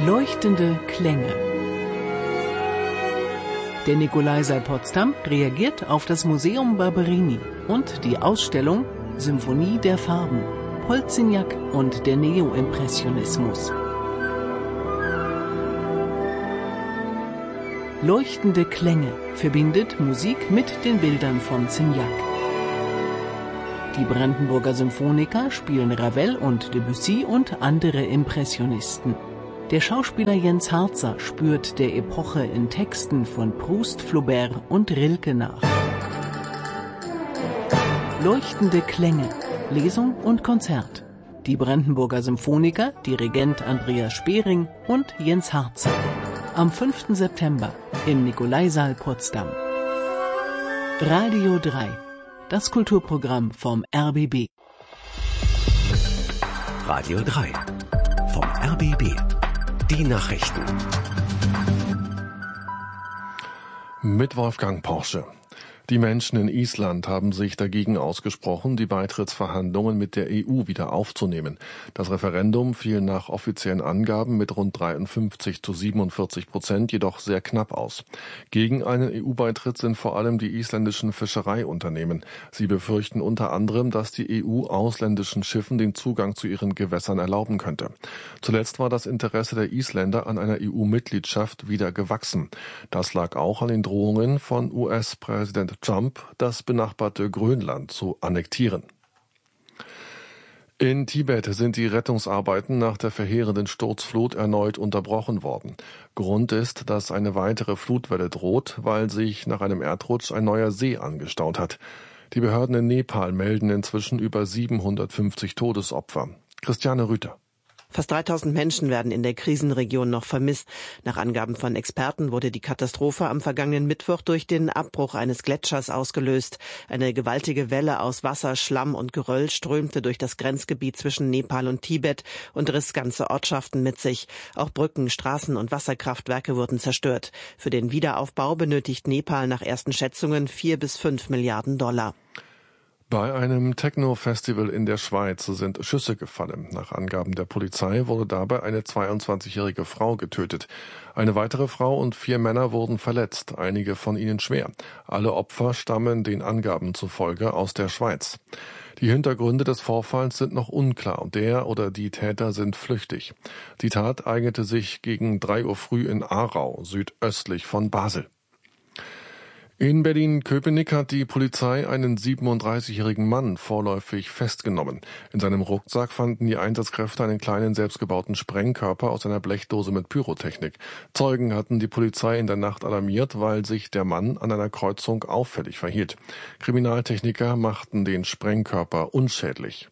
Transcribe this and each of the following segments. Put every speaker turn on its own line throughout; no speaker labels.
Leuchtende Klänge. Der Nikolaisaal Potsdam reagiert auf das Museum Barberini und die Ausstellung Symphonie der Farben, Polzignac und der Neoimpressionismus. Leuchtende Klänge verbindet Musik mit den Bildern von Signac. Die Brandenburger Symphoniker spielen Ravel und Debussy und andere Impressionisten. Der Schauspieler Jens Harzer spürt der Epoche in Texten von Proust, Flaubert und Rilke nach. Leuchtende Klänge, Lesung und Konzert. Die Brandenburger Symphoniker, Dirigent Andreas Spering und Jens Harzer. Am 5. September im Nikolaisaal Potsdam. Radio 3, das Kulturprogramm vom RBB.
Radio 3 vom RBB. Die Nachrichten.
Mit Wolfgang Porsche. Die Menschen in Island haben sich dagegen ausgesprochen, die Beitrittsverhandlungen mit der EU wieder aufzunehmen. Das Referendum fiel nach offiziellen Angaben mit rund 53-47%, jedoch sehr knapp aus. Gegen einen EU-Beitritt sind vor allem die isländischen Fischereiunternehmen. Sie befürchten unter anderem, dass die EU ausländischen Schiffen den Zugang zu ihren Gewässern erlauben könnte. Zuletzt war das Interesse der Isländer an einer EU-Mitgliedschaft wieder gewachsen. Das lag auch an den Drohungen von US-Präsident Trump, das benachbarte Grönland zu annektieren. In Tibet sind die Rettungsarbeiten nach der verheerenden Sturzflut erneut unterbrochen worden. Grund ist, dass eine weitere Flutwelle droht, weil sich nach einem Erdrutsch ein neuer See angestaut hat. Die Behörden in Nepal melden inzwischen über 750 Todesopfer. Christiane Rüther.
Fast 3000 Menschen werden in der Krisenregion noch vermisst. Nach Angaben von Experten wurde die Katastrophe am vergangenen Mittwoch durch den Abbruch eines Gletschers ausgelöst. Eine gewaltige Welle aus Wasser, Schlamm und Geröll strömte durch das Grenzgebiet zwischen Nepal und Tibet und riss ganze Ortschaften mit sich. Auch Brücken, Straßen und Wasserkraftwerke wurden zerstört. Für den Wiederaufbau benötigt Nepal nach ersten Schätzungen 4 bis 5 Milliarden $.
Bei einem Techno-Festival in der Schweiz sind Schüsse gefallen. Nach Angaben der Polizei wurde dabei eine 22-jährige Frau getötet. Eine weitere Frau und 4 Männer wurden verletzt, einige von ihnen schwer. Alle Opfer stammen den Angaben zufolge aus der Schweiz. Die Hintergründe des Vorfalls sind noch unklar und der oder die Täter sind flüchtig. Die Tat eignete sich gegen 3 Uhr früh in Aarau, südöstlich von Basel. In Berlin-Köpenick hat die Polizei einen 37-jährigen Mann vorläufig festgenommen. In seinem Rucksack fanden die Einsatzkräfte einen kleinen selbstgebauten Sprengkörper aus einer Blechdose mit Pyrotechnik. Zeugen hatten die Polizei in der Nacht alarmiert, weil sich der Mann an einer Kreuzung auffällig verhielt. Kriminaltechniker machten den Sprengkörper unschädlich.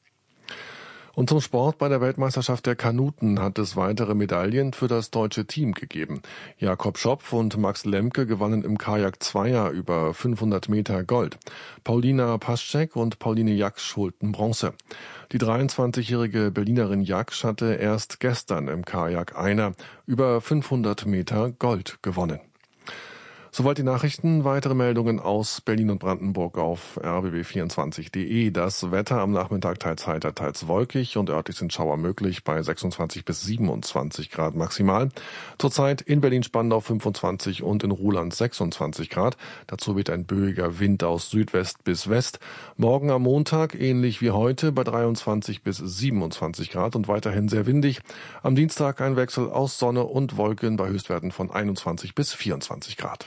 Und zum Sport: Bei der Weltmeisterschaft der Kanuten hat es weitere Medaillen für das deutsche Team gegeben. Jakob Schopf und Max Lemke gewannen im Kajak-Zweier über 500 Meter Gold. Paulina Paschek und Pauline Jaksch holten Bronze. Die 23-jährige Berlinerin Jaksch hatte erst gestern im Kajak-Einer über 500 Meter Gold gewonnen. Soweit die Nachrichten. Weitere Meldungen aus Berlin und Brandenburg auf rbb24.de. Das Wetter am Nachmittag teils heiter, teils wolkig und örtlich sind Schauer möglich bei 26 bis 27 Grad maximal. Zurzeit in Berlin-Spandau 25 und in Ruhland 26 Grad. Dazu weht ein böiger Wind aus Südwest bis West. Morgen am Montag ähnlich wie heute bei 23 bis 27 Grad und weiterhin sehr windig. Am Dienstag ein Wechsel aus Sonne und Wolken bei Höchstwerten von 21 bis 24 Grad.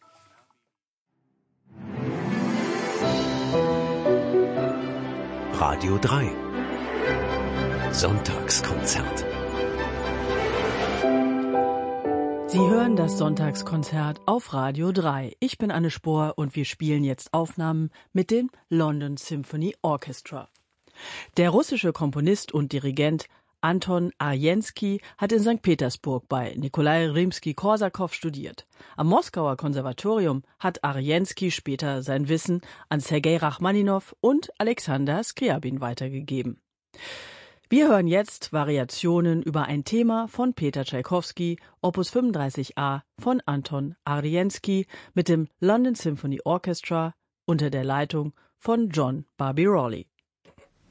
Radio 3 Sonntagskonzert.
Sie hören das Sonntagskonzert auf Radio 3. Ich bin Anne Spohr und wir spielen jetzt Aufnahmen mit dem London Symphony Orchestra. Der russische Komponist und Dirigent Anton Arjenskij hat in St. Petersburg bei Nikolai Rimski-Korsakow studiert. Am Moskauer Konservatorium hat Arjenskij später sein Wissen an Sergei Rachmaninow und Alexander Skriabin weitergegeben. Wir hören jetzt Variationen über ein Thema von Peter Tschaikowski, Opus 35a von Anton Arjenskij mit dem London Symphony Orchestra unter der Leitung von John Barbirolli.